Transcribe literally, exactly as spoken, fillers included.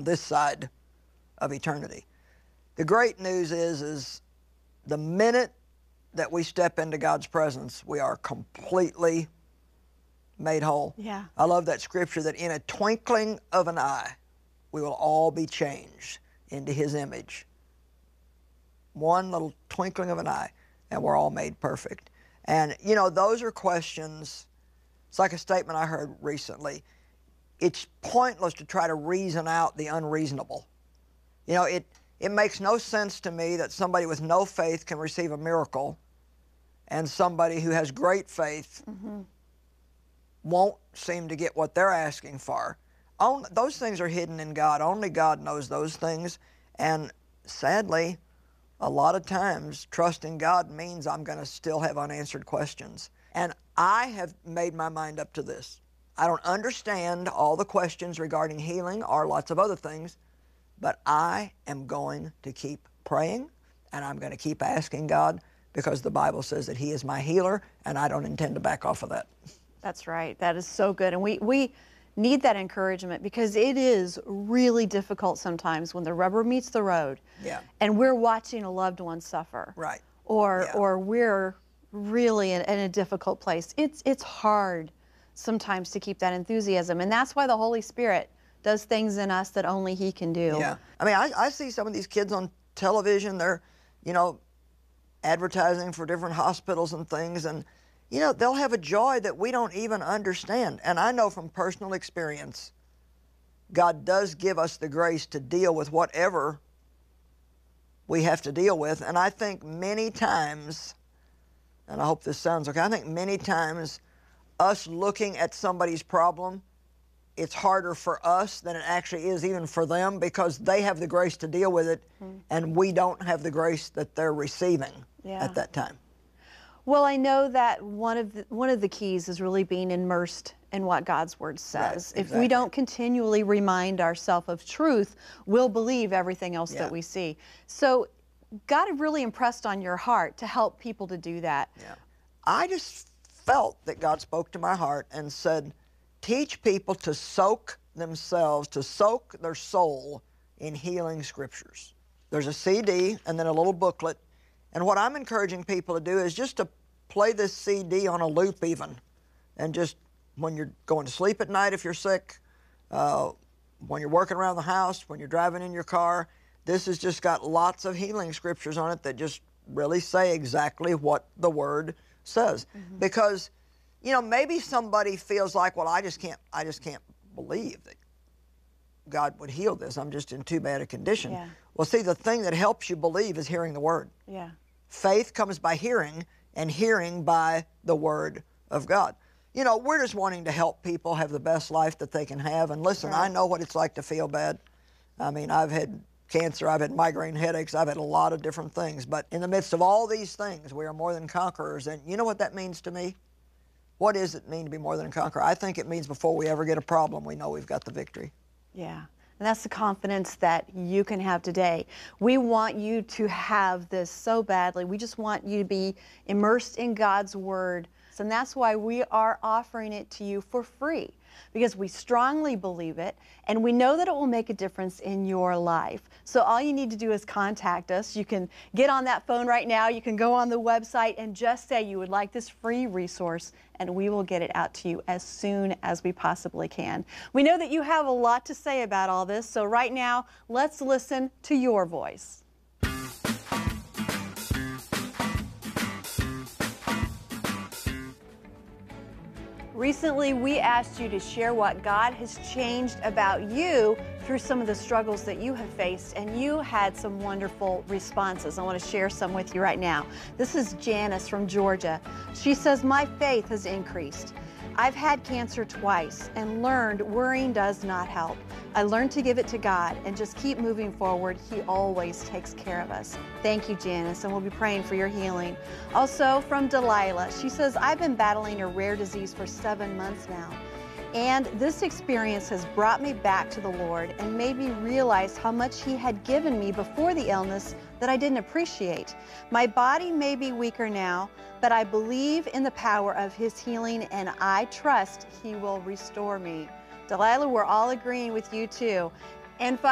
on this side of eternity. The great news is, is the minute that we step into God's presence, we are completely made whole. Yeah. I love that scripture that in a twinkling of an eye, we will all be changed into His image. One little twinkling of an eye, and we're all made perfect. And, you know, those are questions. It's like a statement I heard recently. It's pointless to try to reason out the unreasonable. You know, it, it makes no sense to me that somebody with no faith can receive a miracle and somebody who has great faith mm-hmm. won't seem to get what they're asking for. On, those things are hidden in God. Only God knows those things. And sadly, a lot of times, trusting God means I'm going to still have unanswered questions. And I have made my mind up to this. I don't understand all the questions regarding healing or lots of other things, but I am going to keep praying, and I'm going to keep asking God, because the Bible says that He is my healer, and I don't intend to back off of that. That's right. That is so good. And we, we need that encouragement, because it is really difficult sometimes when the rubber meets the road. Yeah. And we're watching a loved one suffer. Right. Or, Yeah. or we're really in, in a difficult place. It's, it's hard sometimes to keep that enthusiasm. And that's why the Holy Spirit does things in us that only He can do. Yeah. I mean, I, I see some of these kids on television. They're, you know, advertising for different hospitals and things. And, you know, they'll have a joy that we don't even understand. And I know from personal experience, God does give us the grace to deal with whatever we have to deal with. And I think many times, and I hope this sounds okay, I think many times us looking at somebody's problem, it's harder for us than it actually is even for them, because they have the grace to deal with it, mm-hmm. and we don't have the grace that they're receiving yeah. at that time. Well, I know that one of the, one of the keys is really being immersed in what God's Word says. Right, if exactly. we don't continually remind ourselves of truth, we'll believe everything else Yeah. that we see. So God really impressed on your heart to help people to do that. Yeah. I just felt that God spoke to my heart and said, teach people to soak themselves, to soak their soul in healing scriptures. There's a C D and then a little booklet. And what I'm encouraging people to do is just to play this C D on a loop even. And just when you're going to sleep at night if you're sick, uh, when you're working around the house, when you're driving in your car, this has just got lots of healing scriptures on it that just really say exactly what the Word says. Mm-hmm. Because, you know, maybe somebody feels like, well, I just can't, I just can't believe that God would heal this. I'm just in too bad a condition. Yeah. Well, see, the thing that helps you believe is hearing the Word. Yeah. Faith comes by hearing, and hearing by the Word of God. You know, we're just wanting to help people have the best life that they can have. And listen, right. I know what it's like to feel bad. I mean, I've had cancer, I've had migraine headaches, I've had a lot of different things. But in the midst of all these things, we are more than conquerors. And you know what that means to me? What does it mean to be more than a conqueror? I think it means before we ever get a problem, we know we've got the victory. Yeah. And that's the confidence that you can have today. We want you to have this so badly. We just want you to be immersed in God's Word. And that's why we are offering it to you for free, because we strongly believe it, and we know that it will make a difference in your life. So all you need to do is contact us. You can get on that phone right now. You can go on the website and just say you would like this free resource, and we will get it out to you as soon as we possibly can. We know that you have a lot to say about all this, so right now, let's listen to your voice. Recently, we asked you to share what God has changed about you through some of the struggles that you have faced, and you had some wonderful responses. I want to share some with you right now. This is Janice from Georgia. She says, my faith has increased. I've had cancer twice and learned worrying does not help. I learned to give it to God and just keep moving forward. He always takes care of us. Thank you, Janice, and we'll be praying for your healing. Also from Delilah, she says, I've been battling a rare disease for seven months now. And this experience has brought me back to the Lord and made me realize how much He had given me before the illness that I didn't appreciate. My body may be weaker now, but I believe in the power of His healing, and I trust He will restore me. Delilah, we're all agreeing with you too. And